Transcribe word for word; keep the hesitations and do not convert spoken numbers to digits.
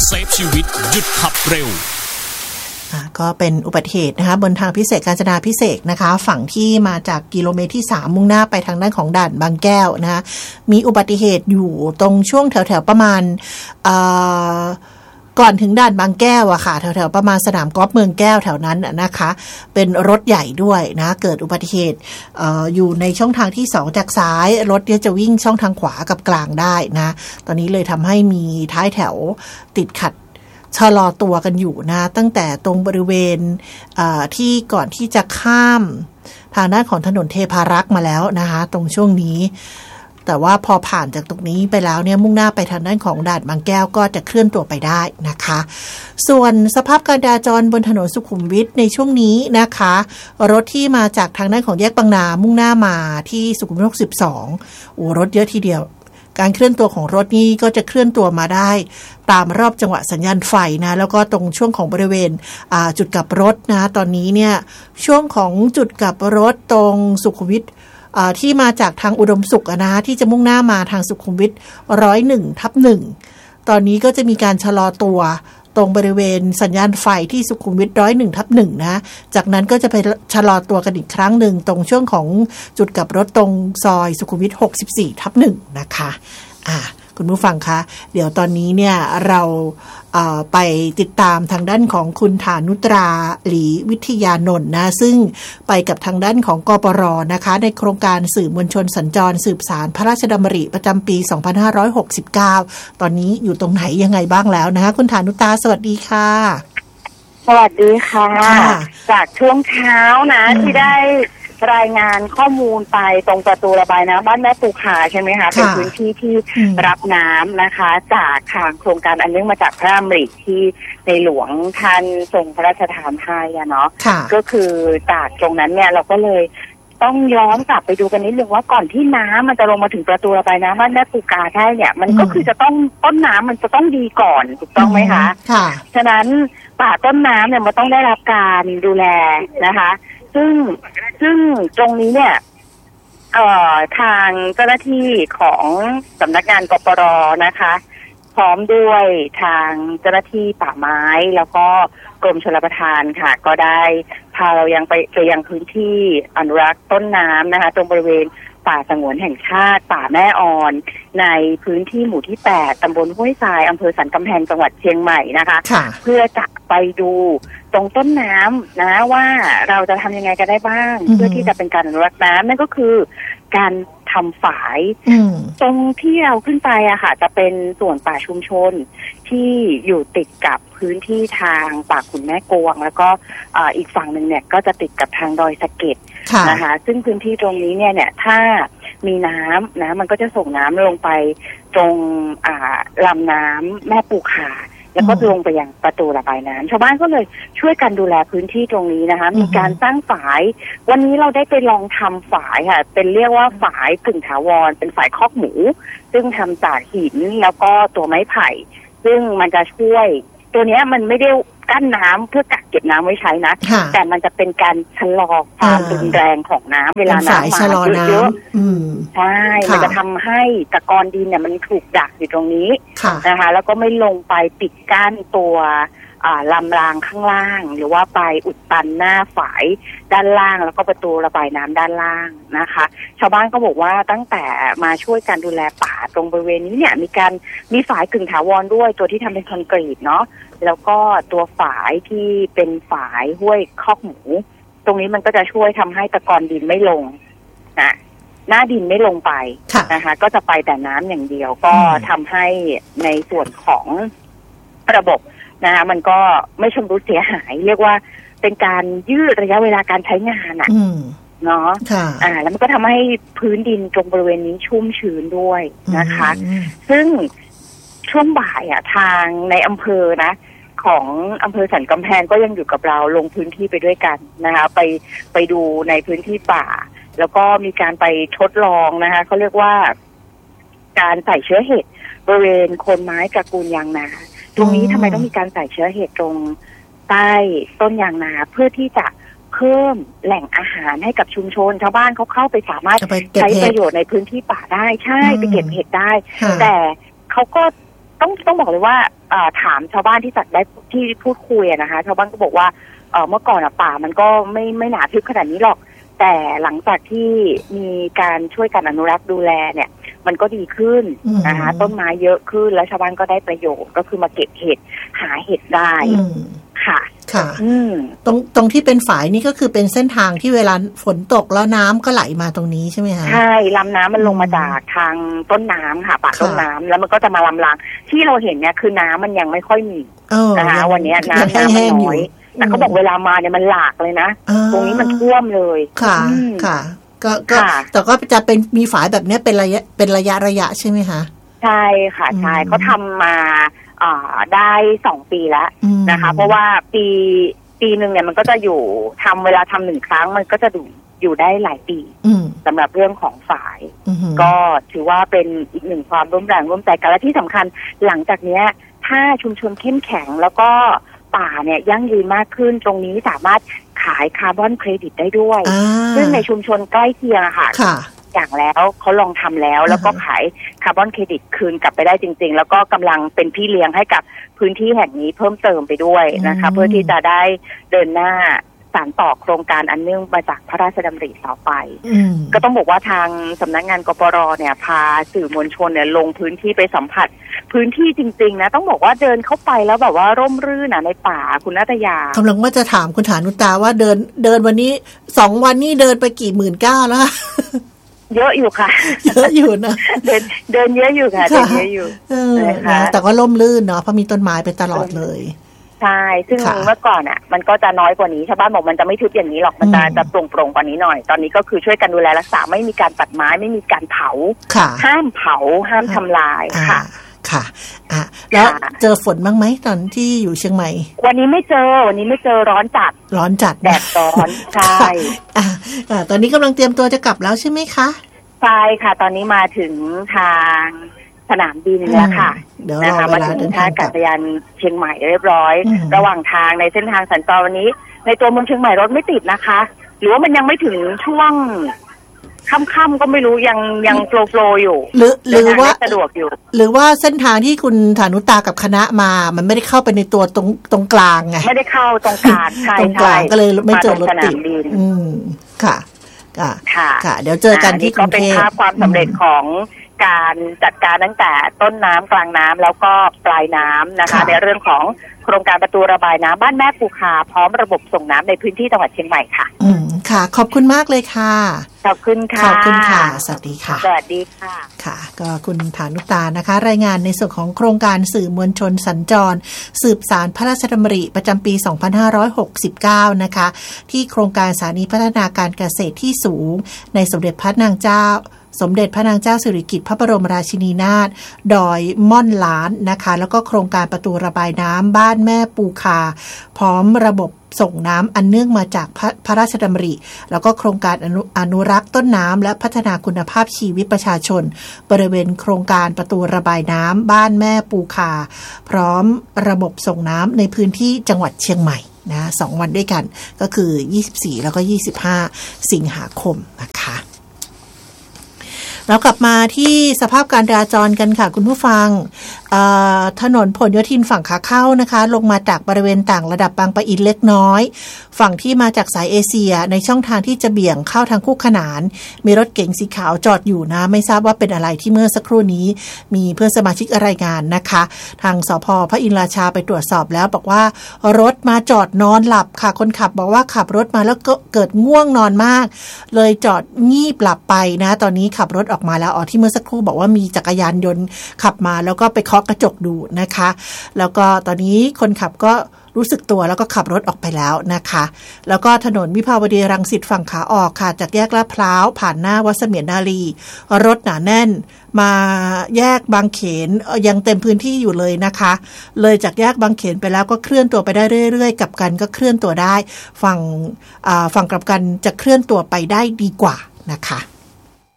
เซฟชีวิตหยุดขับเร็วก็เป็นอุบัติเหตุนะคะบนทางพิเศษกาญจนาภิเษกนะคะฝั่งที่มาจากกิโลเมตรที่สามมุ่งหน้าไปทางด้านของด่านบางแก้วนะคะมีอุบัติเหตุอยู่ตรงช่วงแถวๆประมาณก่อนถึงด่านบางแก้วอะค่ะแถวๆประมาณสนามกอล์ฟเมืองแก้วแถวนั้นนะคะเป็นรถใหญ่ด้วยนะเกิดอุบัติเหตุ อ, ออยู่ในช่องทางที่สองจากซ้ายรถเนี่ยจะวิ่งช่องทางขวากับกลางได้นะตอนนี้เลยทำให้มีท้ายแถวติดขัดชะลอตัวกันอยู่นะตั้งแต่ตรงบริเวณที่ก่อนที่จะข้ามทางด้านของถนนเทพารักษ์มาแล้วนะคะตรงช่วงนี้แต่ว่าพอผ่านจากตรงนี้ไปแล้วเนี่ยมุ่งหน้าไปทางด้านของด่านบางแก้วก็จะเคลื่อนตัวไปได้นะคะส่วนสภาพการจราจรบนถนนสุขุมวิทในช่วงนี้นะคะรถที่มาจากทางด้านของแยกบางนามุ่งหน้ามาที่สุขุมวิทหกสิบสองโอ้รถเยอะทีเดียวการเคลื่อนตัวของรถนี้ก็จะเคลื่อนตัวมาได้ตามรอบจังหวะสัญญาณไฟนะแล้วก็ตรงช่วงของบริเวณจุดกลับรถนะตอนนี้เนี่ยช่วงของจุดกลับรถตรงสุขุมวิทที่มาจากทางอุดมสุขนะที่จะมุ่งหน้ามาทางสุขุมวิทร้อยหนึ่งทับหนึ่งตอนนี้ก็จะมีการชะลอตัวตรงบริเวณสัญญาณไฟที่สุขุมวิทร้อยหนึ่งทับหนึ่งนะจากนั้นก็จะไปชะลอตัวกันอีกครั้งหนึ่งตรงช่วงของจุดกลับรถตรงซอยสุขุมวิทหกสิบสี่ทับหนึ่งนะคะอ่าคุณผู้ฟังคะเดี๋ยวตอนนี้เนี่ยเราเอ่อไปติดตามทางด้านของคุณฐานุตราหลีวิทยานนท์นะซึ่งไปกับทางด้านของกปรนะคะในโครงการสื่อมวลชนสัญจรสืบสารพระราชดำริประจำปีสองพันห้าร้อยหกสิบเก้าตอนนี้อยู่ตรงไหนยังไงบ้างแล้วนะคะคุณฐานุตราสวัสดีค่ะสวัสดีค่ะจากช่วงเช้านะที่ได้รายงานข้อมูลไปตรงประตูระบายน้ำบ้านแม่ปูขาใช่ไหมคะเป็นพื้นที่ที่รับน้ำนะคะจากทางโครงการอันเนื่องมาจากพระดำริที่ในหลวงท่านทรงพระราชทานให้อะเนาะก็คือจากตรงนั้นเนี่ยเราก็เลยต้องย้อนกลับไปดูกันนิดนึงว่าก่อนที่น้ำมันจะลงมาถึงประตูระบายน้ำบ้านแม่ปูกาได้เนี่ยมันก็คือจะต้องต้นน้ำมันจะต้องดีก่อนถูกต้องไหมคะค่ะฉะนั้นป่าต้นน้ำเนี่ยมันต้องได้รับการดูแลนะคะซึ่งซึ่งตรงนี้เนี่ยเอ่อทางเจ้าหน้าที่ของสำนักงานกปรนะคะพร้อมด้วยทางเจ้าหน้าที่ป่าไม้แล้วก็กรมชลประทานค่ะก็ได้พาเรายังไปไปยังพื้นที่อนุรักษ์ต้นน้ำนะคะตรงบริเวณป่าสงวนแห่งชาติป่าแม่ออนในพื้นที่หมู่ที่แปดตำบลห้วยทรายอำเภอสันกำแพงจังหวัดเชียงใหม่นะคะเพื่อจะไปดูตรงต้นน้ำนะว่าเราจะทำยังไงกันได้บ้างเพื่อที่จะเป็นการอนุรักษ์น้ำนั่นก็คือการทำฝายตรงที่เราขึ้นไปอะค่ะจะเป็นส่วนป่าชุมชนที่อยู่ติดกับพื้นที่ทางป่าขุนแม่กวงแล้วก็อีกฝั่งหนึ่งเนี่ยก็จะติดกับทางดอยสะเก็ดนะคะซึ่งพื้นที่ตรงนี้เนี่ยเนี่ยถ้ามีน้ำนะมันก็จะส่งน้ำลงไปตรงลำน้ำแม่ปูขาแล้วก็ลงไปยังประตูระบายน้ำชาวบ้านก็เลยช่วยกันดูแลพื้นที่ตรงนี้นะคะมีการสร้างฝายวันนี้เราได้ไปลองทำฝายค่ะเป็นเรียกว่าฝายกึ่งถาวรเป็นฝายคอกหมูซึ่งทำจากหินแล้วก็ตัวไม้ไผ่ซึ่งมันจะช่วยตัวนี้มันไม่ได้กั้นน้ำเพื่อกักเก็บน้ำไว้ใช้นะแต่มันจะเป็นการชะลอความรุนแรงของน้ำเวลาน้ำมาเยอะๆใช่มันจะทำให้ตะกอนดินเนี่ยมันถูกดักอยู่ตรงนี้นะคะแล้วก็ไม่ลงไปปิดกั้นตัวลำรางข้างล่างหรือว่าไปอุดตันหน้าฝายด้านล่างแล้วก็ประตูระบายน้ำด้านล่างนะคะชาวบ้านก็บอกว่าตั้งแต่มาช่วยกันดูแลป่าตรงบริเวณนี้เนี่ยมีการมีฝายกึ่งถาวรด้วยตัวที่ทำเป็นคอนกรีตเนาะแล้วก็ตัวฝายที่เป็นฝายห้วยคอกหมูตรงนี้มันก็จะช่วยทำให้ตะกอนดินไม่ลงนะหน้าดินไม่ลงไปนะคะก็จะไปแต่น้ำอย่างเดียวก็ทำให้ในส่วนของระบบนะคะมันก็ไม่ชำรุดเสียหายเรียกว่าเป็นการยืดระยะเวลาการใช้งานอ่ะเนาะอ่าแล้วมันก็ทำให้พื้นดินตรงบริเวณนี้ชุ่มชื้นด้วยนะคะซึ่งช่วงบ่ายอ่ะทางในอำเภอนะของอำเภอสันกำแพงก็ยังอยู่กับเราลงพื้นที่ไปด้วยกันนะคะไปไปดูในพื้นที่ป่าแล้วก็มีการไปทดลองนะคะเขาเรียกว่าการใส่เชื้อเห็ดบริเวณโคนไม้ตระกูลยางนาตรงนี้ทำไมต้องมีการใส่เชื้อเห็ดตรงใต้ต้นยางนาเพื่อที่จะเพิ่มแหล่งอาหารให้กับชุมชนชาวบ้านเขาเข้าไปสามารถใช้ประโยชน์ในพื้นที่ป่าได้ใช่ไปเก็บเห็ดได้แต่เขาก็ต้องต้องบอกเลยว่าถามชาวบ้านที่จัดได้ที่พูดคุยนะคะชาวบ้านก็บอกว่าเมื่อก่อนอะป่ามันก็ไม่ไม่หนาทึบขนาดนี้หรอกแต่หลังจากที่มีการช่วยกันอนุรักษ์ดูแลเนี่ยมันก็ดีขึ้นนะคะต้นไม้เยอะขึ้นแล้วชาวบ้านก็ได้ประโยชน์ก็คือมาเก็บเห็ดหาเห็ดได้ค่ะค่ะตรงตรงที่เป็นฝายนี่ก็คือเป็นเส้นทางที่เวลาฝนตกแล้วน้ำก็ไหลมาตรงนี้ใช่ไหมคะใช่ลำน้ำมันลงมาจากทางต้นน้ำค่ะปากต้นน้ำแล้วมันก็จะมาลำรางที่เราเห็นเนี่ยคือน้ำมันยังไม่ค่อยมีนะคะวันนี้น้ำน้ำมันน้อยแต่เขาบอกเวลามาเนี่ยมันหลากเลยนะตรงนี้มันท่วมเลยค่ะค่ะก็ก็แต่ก็จะเป็นมีฝายแบบนี้เป็นระยะเป็นระยะระยะใช่ไหมคะใช่ค่ะใช่เขาทำมาได้สองปีแล้วนะคะเพราะว่าปีปีหนึ่งเนี่ยมันก็จะอยู่ทำเวลาทำหนึ่งครั้งมันก็จะอยู่อยู่ได้หลายปีสำหรับเรื่องของฝายก็ถือว่าเป็นอีกหนึ่งความร่วมแรงร่วมใจกันและที่สำคัญหลังจากนี้ถ้าชุมชนเข้มแข็งแล้วก็ป่าเนี่ยยั่งยืนมากขึ้นตรงนี้สามารถขายคาร์บอนเครดิตได้ด้วยซึ่งในชุมชนใกล้เคียงค่ะอย่างแล้วเขาลองทำแล้วแล้วก็ขายคาร์บอนเครดิตคืนกลับไปได้จริงๆแล้วก็กำลังเป็นพี่เลี้ยงให้กับพื้นที่แห่งนี้เพิ่มเติมไปด้วยนะคะเพื่อที่จะได้เดินหน้าสานต่อโครงการอันเนื่องมาจากพระราชดำริต่อไปก็ต้องบอกว่าทางสำนักงานกปร.เนี่ยพาสื่อมวลชนเนี่ยลงพื้นที่ไปสัมผัสพื้นที่จริงๆนะต้องบอกว่าเดินเข้าไปแล้วแบบว่าร่มรื่นนะในป่าคุณนัตยากำลังว่าจะถามคุณฐานุตาว่าเดินเดินวันนี้สองวันนี้เดินไปกี่หมื่นก้าวแล้วเยอะอยู่ค่ะเยอะอยู่นะเดินเดินเยอะอยู่ค่ะเดินเยอะอยู่นะแต่ก็ร่มรื่นเนาะเพราะมีต้นไม้ไปตลอดเลยใช่ซึ่งเมื่อก่อนอ่ะมันก็จะน้อยกว่านี้ชาวบ้านบอกมันจะไม่ทึบอย่างนี้หรอกมันจะจะโปร่งโปร่งกว่านี้หน่อยตอนนี้ก็คือช่วยกันดูแลรักษาไม่มีการตัดไม้ไม่มีการเผาห้ามเผาห้ามทำลายค่ะค่ะอ่ะแล้วเจอฝนบ้างไหมตอนที่อยู่เชียงใหม่วันนี้ไม่เจอวันนี้ไม่เจอร้อนจัดร้อนจัดแดดร้อนใช่อ่ะตอนนี้กำลังเตรียมตัวจะกลับแล้วใช่ไหมคะใช่ค่ะตอนนี้มาถึงทางสนามบินแล้วค่ะนะคะมาถึงท่าอากาศยานเชียงใหม่เรียบร้อยระหว่างทางในเส้นทางสัญจรวันนี้ในตัวเมืองเชียงใหม่รถไม่ติดนะคะหรือว่ามันยังไม่ถึงช่วงค่ำๆก็ไม่รู้ยังยังโฟล์ๆอยู่หรือหรือว่าสะดวกอยู่หรือว่าเส้นทางที่คุณฐานุตากับคณะมามันไม่ได้เข้าไปในตัวตรงตรงกลางไงไม่ได้เข้าตรงกลางใช่ตรงกลางก็เลยไม่เจอรถติดอืมค่ะค่ะค่ะเดี๋ยวเจอกันที่กรุงเทพก็เป็นภาพความสำเร็จของการจัดการตั้งแต่ต้นน้ำกลางน้ำแล้วก็ปลายน้ำนะคะในเรื่องของโครงการประตูระบายน้ำบ้านแม่ปูคาพร้อมระบบส่งน้ำในพื้นที่จังหวัดเชียงใหม่ค่ะอืมค่ะขอบคุณมากเลยค่ะขอบคุณค่ะขอบคุณค่ะสวัสดีค่ะสวัสดีค่ะค่ะก็คุณฐานุตานะคะรายงานในส่วนของโครงการสื่อมวลชนสัญจรสืบสารพระราชดำริประจำปีสองพันห้าร้อยหกสิบเก้านะคะที่โครงการสถานีพัฒนาการเกษตรที่สูงในสมเด็จพระนางเจ้าสมเด็จพระนางเจ้าสิริกิติ์พระบรมราชินีนาถดอยม่อนล้านนะคะแล้วก็โครงการประตูระบายน้ำบ้านแม่ปูคาพร้อมระบบส่งน้ำอันเนื่องมาจากพระพระราชดำริแล้วก็โครงการอนุอนุรักษ์ต้นน้ำและพัฒนาคุณภาพชีวิตประชาชนบริเวณโครงการประตูระบายน้ำบ้านแม่ปูคาพร้อมระบบส่งน้ำในพื้นที่จังหวัดเชียงใหม่นะสองวันด้วยกันก็คือยี่สิบสี่แล้วก็ยี่สิบห้าสิงหาคมนะคะเรากลับมาที่สภาพการจราจรกันค่ะคุณผู้ฟังถนนผลโยธินฝั่งขาเข้านะคะลงมาจากบริเวณต่างระดับบางปะอินเล็กน้อยฝั่งที่มาจากสายเอเชียในช่องทางที่จะเบี่ยงเข้าทางคู่ขนานมีรถเก๋งสีขาวจอดอยู่นะไม่ทราบว่าเป็นอะไรที่เมื่อสักครู่นี้มีเพื่อนสมาชิกรายงานนะคะทางสภ.พระอินทราชาไปตรวจสอบแล้วบอกว่ารถมาจอดนอนหลับค่ะคนขับบอกว่าขับรถมาแล้วก็เกิดง่วงนอนมากเลยจอดงีบหลับไปนะตอนนี้ขับรถออกมาแล้วอ๋อที่เมื่อสักครู่บอกว่ามีจักรยานยนต์ขับมาแล้วก็ไปเคาะกระจกดูนะคะแล้วก็ตอนนี้คนขับก็รู้สึกตัวแล้วก็ขับรถออกไปแล้วนะคะแล้วก็ถนนวิภาวดีรังสิตฝั่งขาออกค่ะจากแยกลาดพร้าวผ่านหน้าวัดเสมียนนารีรถหนาแน่นมาแยกบางเขนยังเต็มพื้นที่อยู่เลยนะคะเลยจากแยกบางเขนไปแล้วก็เคลื่อนตัวไปได้เรื่อยๆกลับกันก็เคลื่อนตัวได้ฝั่งฝั่งกลับกันจะเคลื่อนตัวไปได้ดีกว่านะคะ